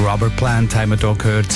Rubber Plant haben wir hier gehört.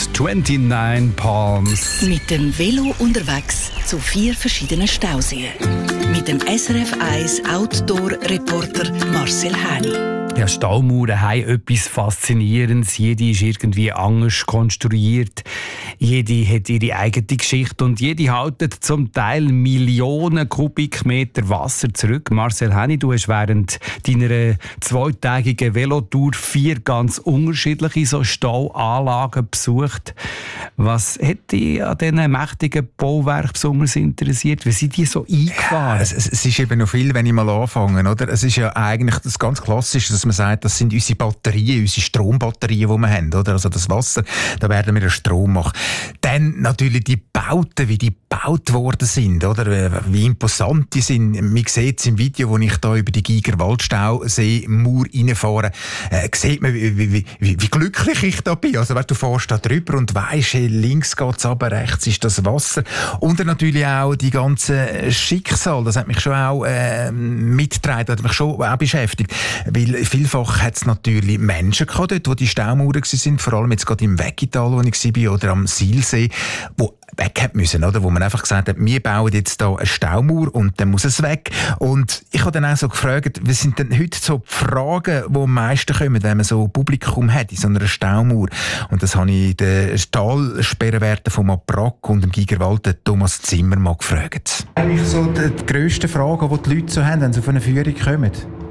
29 Palms. Mit dem Velo unterwegs zu 4 verschiedenen Stauseen. Mit dem SRF 1 Outdoor-Reporter Marcel Häni. Ja, Staumauern haben etwas Faszinierendes. Jede ist irgendwie anders konstruiert. Jede hat ihre eigene Geschichte und jede hält zum Teil Millionen Kubikmeter Wasser zurück. Marcel Häni, du hast während deiner 2-tägigen Velotour 4 ganz unterschiedliche so Stauanlagen besucht. Was hat dich an diesen mächtigen Bauwerken besonders interessiert? Wie sind die so eingefahren? Ja, es ist eben noch viel, wenn ich mal anfange. Oder? Es ist ja eigentlich das ganz Klassische, dass man sagt, das sind unsere Batterien, unsere Strombatterien, die wir haben. Oder? Also das Wasser, da werden wir den Strom machen. Dann natürlich die Bauten, wie die gebaut worden sind, oder? Wie imposant die sind. Man sieht es im Video, wo ich da über die Giger-Waldstausee-Mauer reinfahre, sieht man, wie glücklich ich da bin. Also weißt, du fährst da drüber und weisst, links geht es runter, rechts ist das Wasser. Und dann natürlich auch die ganze Schicksal, das hat mich schon auch mitgetragen, hat mich schon auch beschäftigt. Weil vielfach hat es natürlich Menschen gehabt dort, wo die Staumauern waren, vor allem jetzt gerade im Weggital, wo ich war, oder am Silsee, wo weg hat müssen, oder? Wo man einfach gesagt hat, wir bauen jetzt da eine Staumauer und dann muss es weg. Und ich habe dann auch so gefragt, was sind denn heute so die Fragen, die am meisten kommen, wenn man so Publikum hat in so einer Staumauer? Und das habe ich den Talsperrenwärter vom Aprak und dem Gigerwald, Thomas Zimmer, mal gefragt. Eigentlich so die grössten Fragen, die die Leute so haben, wenn sie auf eine Führung kommen?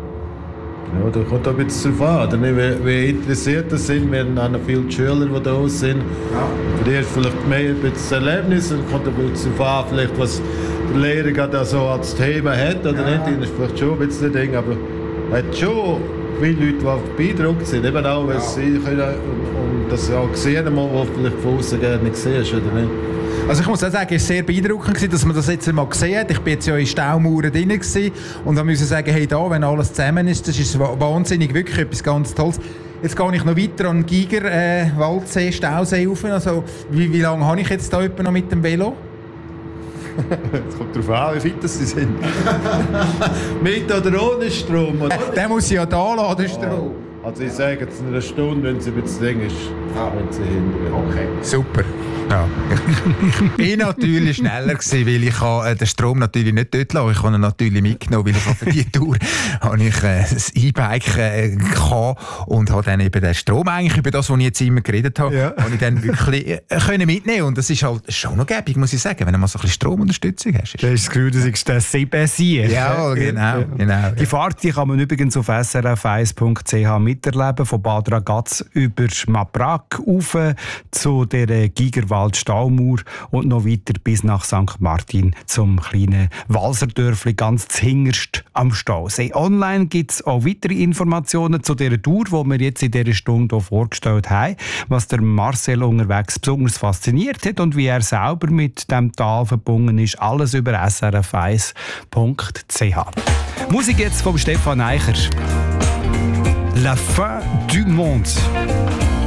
Ja, da kommt ein bisschen drauf an, wie interessiert das sind. Wir haben auch noch viele Schüler, die da sind. Ja. Für die ist vielleicht mehr ein bisschen Erlebnis. Und kommt ein bisschen drauf an, vielleicht, was der Lehrer gerade so als Thema hat oder nicht. Das ist vielleicht schon ein bisschen ein Ding, aber es hat schon viele Leute, die beeindruckt sind. Eben auch, weil sie können, und das auch sehen, was vielleicht von außen gerne nicht siehst oder nicht. Also ich muss auch sagen, es war sehr beeindruckend, dass man das jetzt mal gesehen hat. Ich war jetzt ja in Staumauern drin und da musste sagen, hey, da, wenn alles zusammen ist, das ist wahnsinnig, wirklich etwas ganz Tolles. Jetzt gehe ich noch weiter an den Giger, Waldsee, Stausee rauf. Also, wie lange habe ich jetzt da noch mit dem Velo? Es kommt darauf an, wie fit sie sind. Mit oder ohne Strom? Oder? Der muss ja da lassen, der Strom. Also ich sage jetzt in einer Stunde, wenn sie ein bisschen Ding ist, wenn sie hinten. Okay, super. Ja. Ich war natürlich schneller gewesen, weil ich den Strom natürlich nicht dort lassen. Ich habe ihn natürlich mitgenommen, weil ich für diese Tour habe ich das E-Bike gehabt und habe dann eben den Strom eigentlich über das, was ich jetzt immer geredet habe, habe ich dann wirklich können mitnehmen. Und das ist halt schon noch gäbig, muss ich sagen, wenn du mal so ein bisschen Stromunterstützung hast. Du hast das Gefühl, das ist der CBC. Ja, genau. Die Fahrt die kann man übrigens auf srf1.ch miterleben, von Bad Ragaz über Maprak rauf zu der Gigerwald-Staumauer und noch weiter bis nach St. Martin zum kleinen Walserdörfli ganz zuhinterst am Stausee. Online gibt es auch weitere Informationen zu dieser Tour, die wir jetzt in dieser Stunde vorgestellt haben, was der Marcel unterwegs besonders fasziniert hat und wie er selber mit dem Tal verbunden ist. Alles über srf1.ch. Musik jetzt von Stefan Eicher. La fin du monde.